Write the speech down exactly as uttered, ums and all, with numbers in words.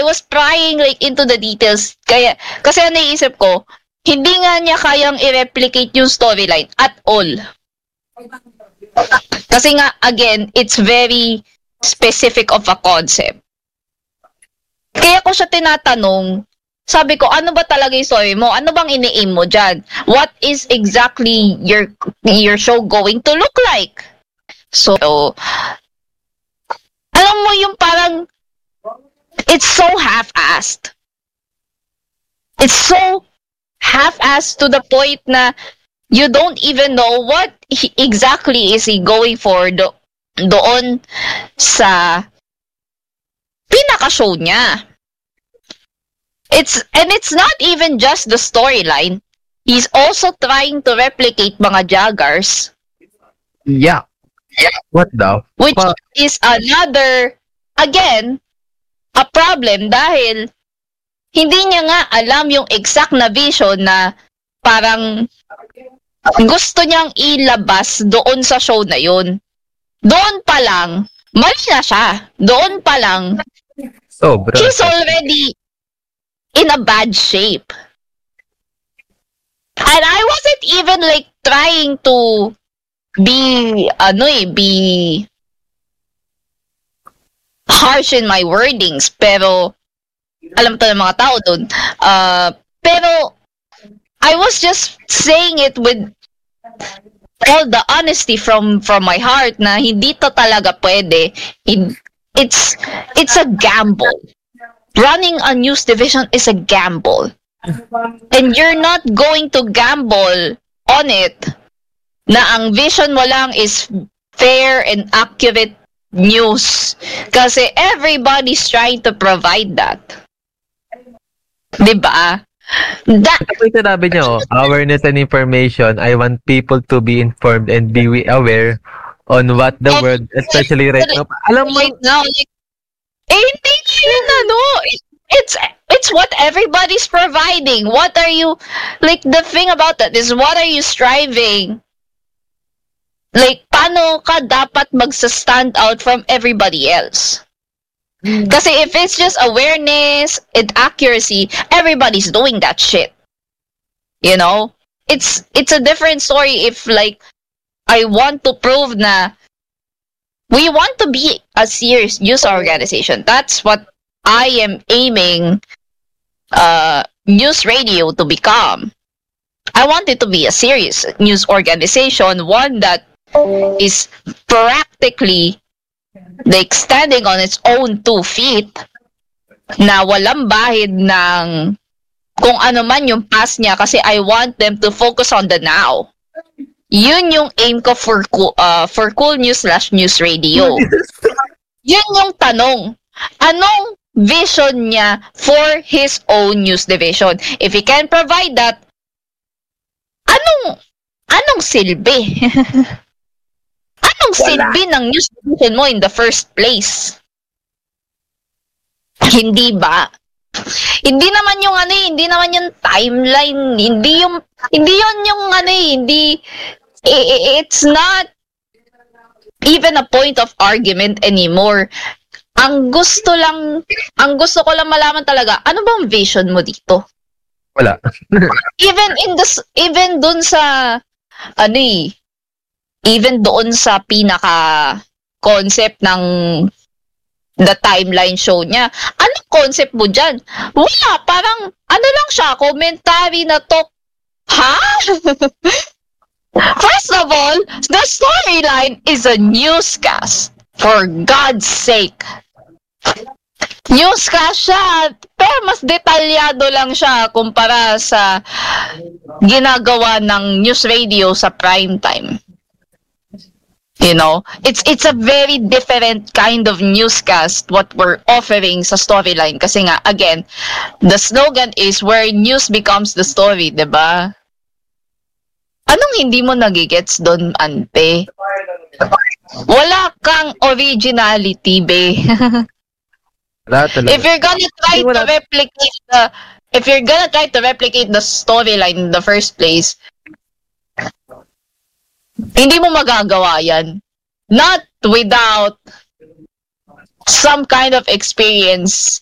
I was prying like into the details. Kaya, kasi ang naisip ko, hindi nga niya kayang i-replicate yung storyline at all. Kasi nga, again, it's very specific of a concept. Kaya ko siya tinatanong, sabi ko, ano ba talaga yung story mo? Ano bang ini-aim mo dyan? What is exactly your your show going to look like? So, alam mo yung parang, it's so half-assed. It's so half-assed to the point na you don't even know what he, exactly is he going for do, doon sa pinaka-show niya. It's and it's not even just the storyline. He's also trying to replicate mga joggers. Yeah. Yeah. What daw? Which well, is another, again, a problem dahil hindi niya nga alam yung exact na vision na parang gusto niyang ilabas doon sa show na yun. Doon pa lang, mali na siya. Doon pa lang, so, bro, he's already in a bad shape. And I wasn't even like trying to be, ano eh, be harsh in my wordings, pero alam to ng mga tao doon. Uh, pero I was just saying it with all the honesty from from my heart na hindi to talaga pwede. It, it's it's a gamble. Running a news division is a gamble. And you're not going to gamble on it na ang vision mo lang is fair and accurate news. Kasi everybody's trying to provide that. Diba? That, ito po yung sinabi niyo, awareness and information. I want people to be informed and be aware on what the world, especially right now. Alam mo, right now, like, eh, hindi yun, ano, it's, it's what everybody's providing. What are you, like, the thing about that is, what are you striving? Like, paano ka dapat magsa-stand out from everybody else? Kasi if it's just awareness and accuracy, everybody's doing that shit. You know? It's it's a different story if, like, I want to prove na we want to be a serious news organization. That's what I am aiming uh, news radio to become. I want it to be a serious news organization, one that is practically like standing on its own two feet, na walang bahid ng kung ano man yung past niya, kasi I want them to focus on the now. Yun yung aim ko for uh, for Cool News slash News Radio. Yun yung tanong. Anong vision niya for his own news division? If he can provide that, anong anong silbi? Anong silbi ng news division mo in the first place? Hindi ba? Hindi naman yung ano eh, hindi naman yung timeline, hindi yung, hindi yun yung ano eh, hindi, it's not even a point of argument anymore. Ang gusto lang, ang gusto ko lang malaman talaga, ano bang vision mo dito? Wala. even in the, even dun sa, ano eh, even doon sa pinaka concept ng the timeline show niya. Anong concept mo dyan? Wala, parang, ano lang siya, commentary na to. Ha? First of all, the storyline is a newscast. For God's sake. Newscast siya, pero mas detalyado lang siya kumpara sa ginagawa ng news radio sa prime time. You know, it's it's a very different kind of newscast what we're offering sa storyline. Kasi nga, again, the slogan is where news becomes the story, diba? Anong hindi mo nagigets doon, ante? Wala kang originality, be. If you're gonna try to replicate the, if you're gonna try to replicate the storyline in the first place, hindi mo magagawa yan. Not without some kind of experience